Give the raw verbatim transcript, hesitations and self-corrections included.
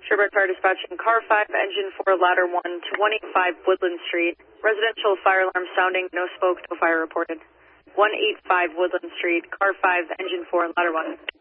Sherbrooke Fire Dispatching Car five, Engine four, Ladder one, one eighty-five Woodland Street. Residential fire alarm sounding, no smoke, no fire reported. one eighty-five Woodland Street, Car five, Engine four, Ladder one.